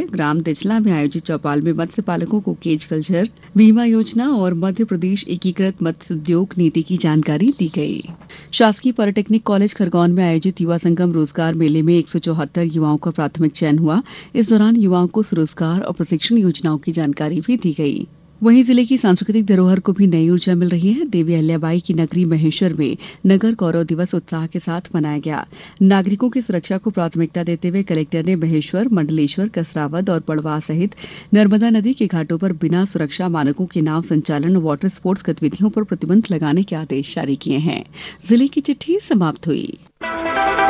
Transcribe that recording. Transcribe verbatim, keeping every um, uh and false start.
ग्राम दिचला में आयोजित चौपाल में मत्स्य पालकों को केज कल्चर बीमा योजना और मध्य प्रदेश एकीकृत मत्स्य उद्योग नीति की जानकारी दी गई। शासकीय पॉलिटेक्निक कॉलेज खरगोन में आयोजित युवा संगम रोजगार मेले में एक सौ चौहत्तर युवाओं का प्राथमिक चयन हुआ। इस दौरान युवाओं को स्वरोजगार और प्रशिक्षण योजनाओं की जानकारी भी दी गई। वहीं जिले की सांस्कृतिक धरोहर को भी नई ऊर्जा मिल रही है। देवी अहिल्याबाई की नगरी महेश्वर में नगर गौरव दिवस उत्साह के साथ मनाया गया। नागरिकों की सुरक्षा को प्राथमिकता देते हुए कलेक्टर ने महेश्वर, मंडलेश्वर, कसरावद और पड़वा सहित नर्मदा नदी के घाटों पर बिना सुरक्षा मानकों के नाव संचालन और वाटर स्पोर्ट्स गतिविधियों पर प्रतिबंध लगाने के आदेश जारी किए हैं। जिले की चिट्ठी समाप्त हुई।